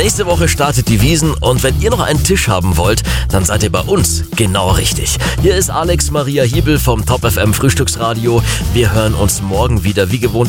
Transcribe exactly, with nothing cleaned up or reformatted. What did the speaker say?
Nächste Woche startet die Wiesn und wenn ihr noch einen Tisch haben wollt, dann seid ihr bei uns genau richtig. Hier ist Alex Maria Hiebel vom Top F M Frühstücksradio. Wir hören uns morgen wieder wie gewohnt